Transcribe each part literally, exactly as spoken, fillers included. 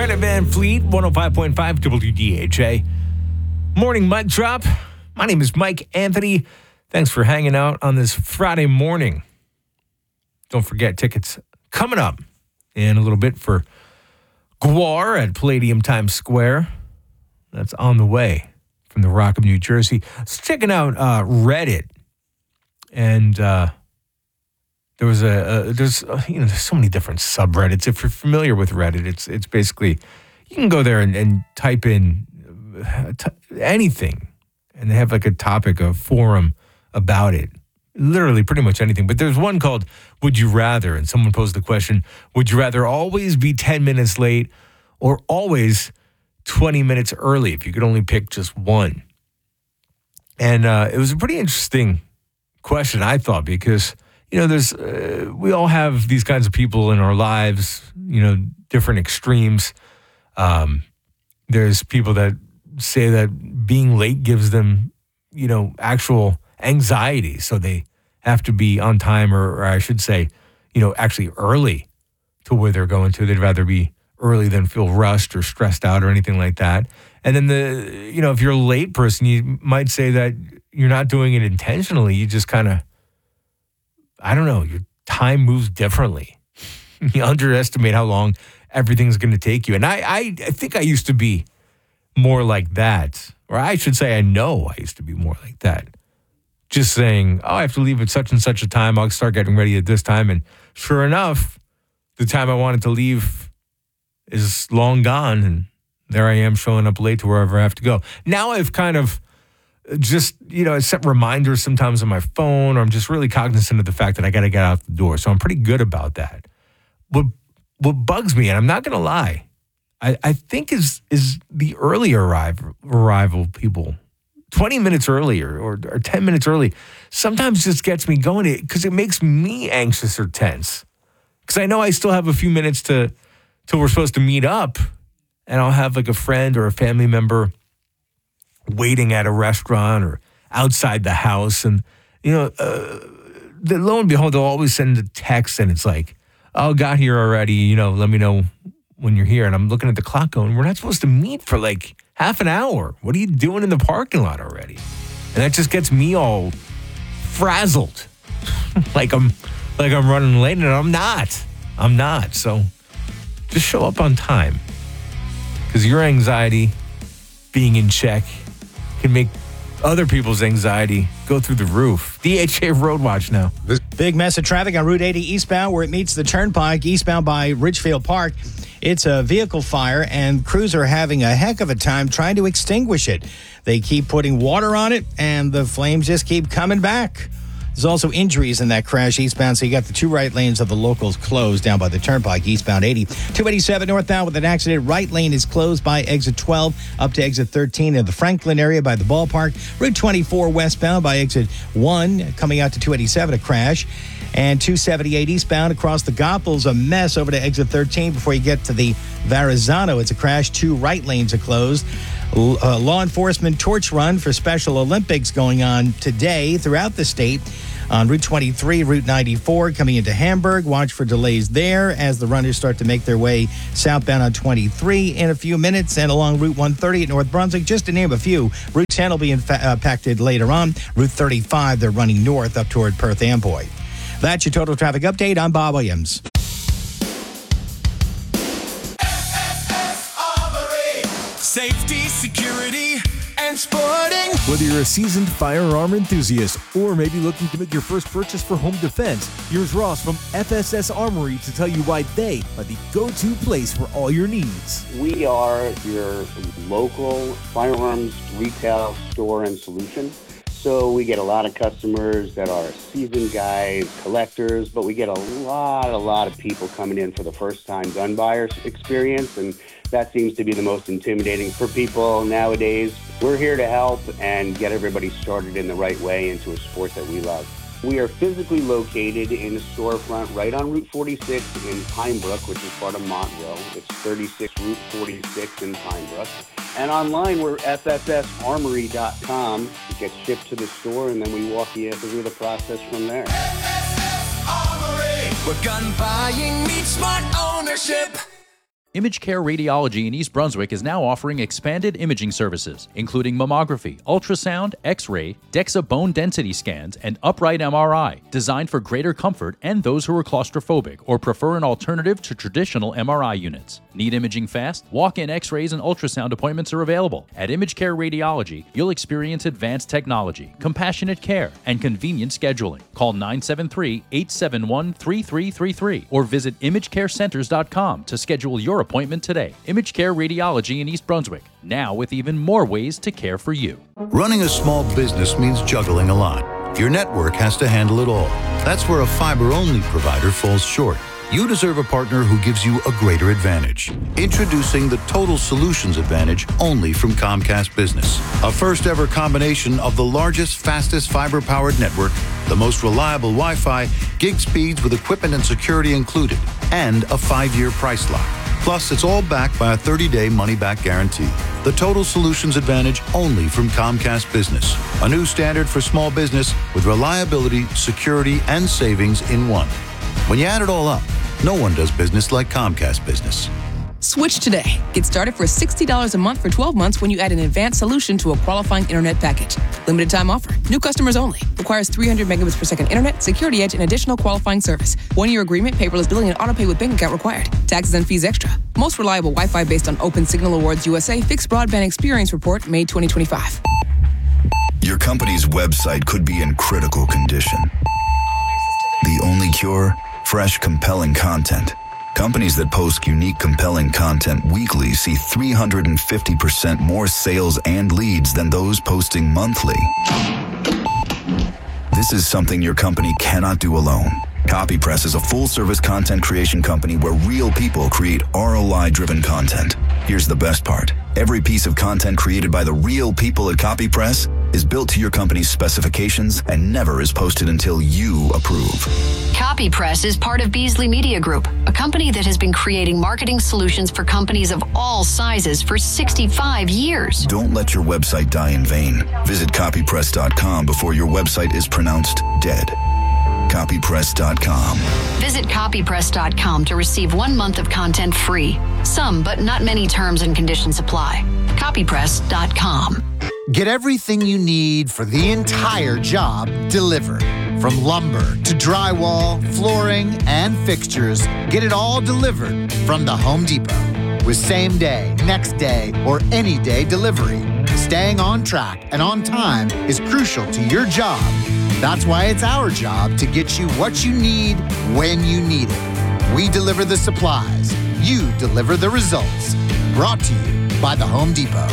Greta Van Fleet, one oh five point five W D H A. Morning mic drop. My name is Mike Anthony. Thanks for hanging out on this Friday morning. Don't forget, tickets coming up in a little bit for Gwar at Palladium Times Square. That's on the way from the Rock of New Jersey. I was checking out uh, Reddit, and uh, there was a, a there's a, you know there's so many different subreddits. If you're familiar with Reddit, it's it's basically you can go there and, and type in uh, t- anything, and they have like a topic, a forum about it. Literally pretty much anything. But there's one called Would You Rather? And someone posed the question, would you rather always be ten minutes late or always twenty minutes early if you could only pick just one? And uh, it was a pretty interesting question, I thought, because, you know, there's uh, we all have these kinds of people in our lives, you know, different extremes. Um, there's people that say that being late gives them, you know, actual anxiety, so they have to be on time, or, or I should say, you know, actually early to where they're going to. They'd rather be early than feel rushed or stressed out or anything like that. And then the, you know, if you're a late person, you might say that you're not doing it intentionally. You just kind of, I don't know, your time moves differently. You underestimate how long everything's going to take you. And I, I, I think I used to be more like that, or I should say I know I used to be more like that. Just saying, oh, I have to leave at such and such a time. I'll start getting ready at this time. And sure enough, the time I wanted to leave is long gone. And there I am showing up late to wherever I have to go. Now I've kind of just, you know, I set reminders sometimes on my phone, or I'm just really cognizant of the fact that I got to get out the door. So I'm pretty good about that. What what bugs me, and I'm not going to lie, I, I think is is the early arrival, arrival people. twenty minutes earlier or, or ten minutes early sometimes just gets me going because it makes me anxious or tense. Because I know I still have a few minutes to till we're supposed to meet up, and I'll have like a friend or a family member waiting at a restaurant or outside the house. And, you know, uh, the, lo and behold, they'll always send a text and it's like, oh, got here already. You know, let me know when you're here. And I'm looking at the clock going, we're not supposed to meet for like half an hour. What are you doing in the parking lot already? And that just gets me all frazzled. like I'm like I'm running late, and I'm not. I'm not. So just show up on time. Because your anxiety being in check can make other people's anxiety go through the roof. D H A Road Watch now. Big mess of traffic on Route eighty eastbound where it meets the Turnpike eastbound by Ridgefield Park. It's a vehicle fire, and crews are having a heck of a time trying to extinguish it. They keep putting water on it, and the flames just keep coming back. There's also injuries in that crash eastbound, so you got the two right lanes of the locals closed down by the Turnpike eastbound eighty. two eighty-seven northbound with an accident. Right lane is closed by exit twelve up to exit thirteen in the Franklin area by the ballpark. Route twenty-four westbound by exit one coming out to two eighty-seven, a crash. And two seventy-eight eastbound across the Goethals, a mess over to exit thirteen before you get to the Verrazano. It's a crash. Two right lanes are closed. Uh, law enforcement torch run for Special Olympics going on today throughout the state. On Route twenty-three, Route ninety-four coming into Hamburg. Watch for delays there as the runners start to make their way southbound on twenty-three in a few minutes. And along Route one thirty at North Brunswick, just to name a few. Route ten will be infa- uh, impacted later on. Route thirty-five, they're running north up toward Perth Amboy. That's your total traffic update. I'm Bob Williams. Safety, security, and sporting. Whether you're a seasoned firearm enthusiast or maybe looking to make your first purchase for home defense, here's Ross from F S S Armory to tell you why they are the go-to place for all your needs. We are your local firearms retail store and solution. So we get a lot of customers that are seasoned guys, collectors, but we get a lot, a lot of people coming in for the first time gun buyer experience, and that seems to be the most intimidating for people nowadays. We're here to help and get everybody started in the right way into a sport that we love. We are physically located in a storefront right on Route forty-six in Pine Brook, which is part of Montville. It's thirty-six Route forty-six in Pine Brook. And online, we're F S S armory dot com. It gets shipped to the store, and then we walk you through the process from there. F S S Armory, where gun buying meets smart ownership. ImageCare Radiology in East Brunswick is now offering expanded imaging services, including mammography, ultrasound, X-ray, DEXA bone density scans, and upright M R I, designed for greater comfort and those who are claustrophobic or prefer an alternative to traditional M R I units. Need imaging fast? Walk-in X-rays and ultrasound appointments are available. At ImageCare Radiology, you'll experience advanced technology, compassionate care, and convenient scheduling. Call nine seven three, eight seven one, three three three three or visit image care centers dot com to schedule your appointment today. ImageCare Radiology in East Brunswick, now with even more ways to care for you. Running a small business means juggling a lot. Your network has to handle it all. That's where a fiber-only provider falls short. You deserve a partner who gives you a greater advantage. Introducing the Total Solutions Advantage only from Comcast Business. A first-ever combination of the largest, fastest fiber-powered network, the most reliable Wi-Fi, gig speeds with equipment and security included, and a five-year price lock. Plus, it's all backed by a thirty-day money-back guarantee. The Total Solutions Advantage only from Comcast Business. A new standard for small business with reliability, security, and savings in one. When you add it all up, no one does business like Comcast Business. Switch today. Get started for sixty dollars a month for twelve months when you add an advanced solution to a qualifying internet package. Limited time offer. New customers only. Requires three hundred megabits per second internet, security edge, and additional qualifying service. One-year agreement, paperless billing, and autopay with bank account required. Taxes and fees extra. Most reliable Wi-Fi based on Open Signal Awards U S A Fixed Broadband Experience Report, May twenty twenty-five. Your company's website could be in critical condition. The only cure? Fresh, compelling content. Companies that post unique, compelling content weekly see three hundred fifty percent more sales and leads than those posting monthly. This is something your company cannot do alone. CopyPress is a full-service content creation company where real people create R O I-driven content. Here's the best part. Every piece of content created by the real people at CopyPress is built to your company's specifications and never is posted until you approve. CopyPress is part of Beasley Media Group, a company that has been creating marketing solutions for companies of all sizes for sixty-five years. Don't let your website die in vain. Visit copypress dot com before your website is pronounced dead. copypress dot com. Visit copypress dot com to receive one month of content free. Some, but not many terms and conditions apply. copypress dot com. Get everything you need for the entire job delivered. From lumber to drywall, flooring, and fixtures, get it all delivered from the Home Depot. With same day, next day, or any day delivery, staying on track and on time is crucial to your job. That's why it's our job to get you what you need when you need it. We deliver the supplies. You deliver the results. Brought to you by the Home Depot.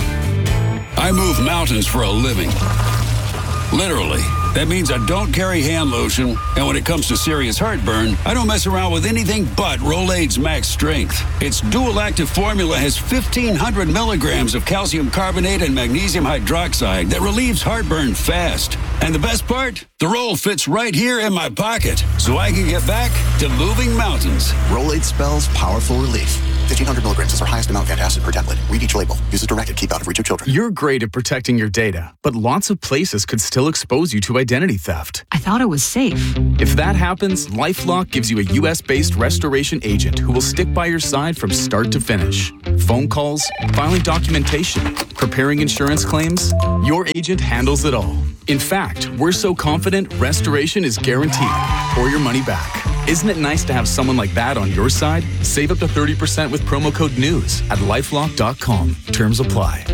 I move mountains for a living. Literally. That means I don't carry hand lotion, and when it comes to serious heartburn, I don't mess around with anything but Rolaids Max Strength. Its dual-active formula has fifteen hundred milligrams of calcium carbonate and magnesium hydroxide that relieves heartburn fast. And the best part? The roll fits right here in my pocket, so I can get back to moving mountains. Rolaids spells powerful relief. fifteen hundred milligrams is our highest amount of antacid per tablet. Read each label. Use as directed. Keep out of reach of children. You're great at protecting your data, but lots of places could still expose you to identity theft. I thought it was safe. If that happens, LifeLock gives you a U S-based restoration agent who will stick by your side from start to finish. Phone calls, filing documentation, preparing insurance claims, your agent handles it all. In fact, we're so confident restoration is guaranteed or your money back. Isn't it nice to have someone like that on your side? Save up to thirty percent with promo code NEWS at lifelock dot com. Terms apply.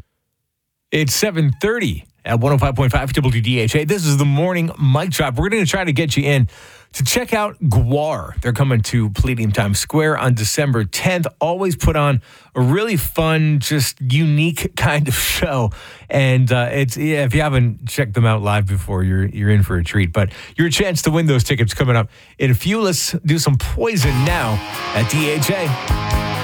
It's seven thirty at one oh five point five W D H A. This is the morning mic drop. We're going to try to get you in to check out Gwar. They're coming to Palladium Times Square on December tenth. Always put on a really fun, just unique kind of show. And uh, it's yeah, if you haven't checked them out live before, you're you're in for a treat. But your chance to win those tickets coming up in a few. Let's do some Poison now at D H A.